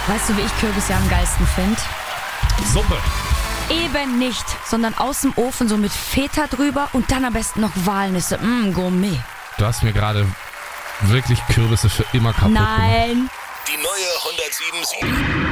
Weißt du, wie ich Kürbisse am geilsten finde? Suppe. Eben nicht, sondern aus dem Ofen so mit Feta drüber und dann am besten noch Walnüsse. Gourmet. Du hast mir gerade wirklich Kürbisse für immer kaputt gemacht. Nein. Die neue 107.7